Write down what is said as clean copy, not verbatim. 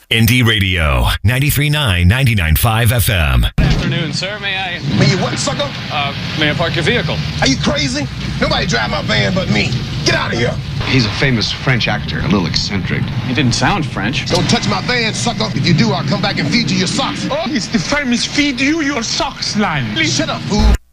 Indie Radio, 93.9, 99.5 FM. Good afternoon, sir. May you what, sucker? I park your vehicle? Are you crazy? Nobody drive my van but me. Get out of here. He's a famous French actor, a little eccentric. He didn't sound French. Don't touch my van, sucker. If you do, I'll come back and feed you your socks. Oh, it's the famous feed you your socks line. Shut up, fool.